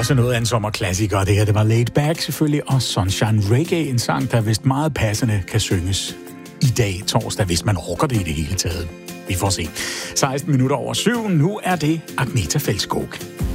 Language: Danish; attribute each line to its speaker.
Speaker 1: også noget af en sommerklassiker. Det her, det var Laid Back selvfølgelig, og Sunshine Reggae, en sang, der vist meget passende kan synges i dag, torsdag, hvis man orker det i det hele taget. Vi får se. 16 minutter over 7, nu er det Agneta Fältskog.